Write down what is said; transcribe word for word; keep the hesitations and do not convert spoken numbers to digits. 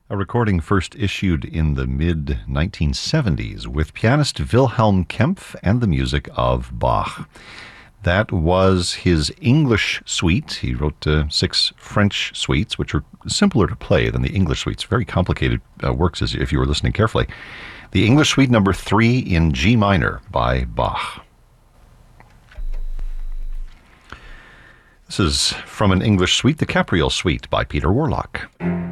A recording first issued in the mid nineteen seventies with pianist Wilhelm Kempff and the music of Bach. That was his English suite. He wrote uh, six French suites, which are simpler to play than the English suites. Very complicated uh, works, as if you were listening carefully. The English Suite number three in G minor by Bach. This is from an English suite, the Capriol Suite by Peter Warlock.